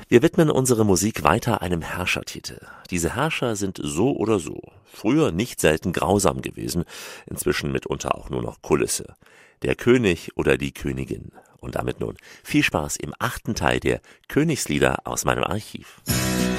Wir widmen unsere Musik weiter einem Herrschertitel. Diese Herrscher sind so oder so, früher nicht selten grausam gewesen, inzwischen mitunter auch nur noch Kulisse. Der König oder die Königin. Und damit nun viel Spaß im 8. Teil der Königslieder aus meinem Archiv.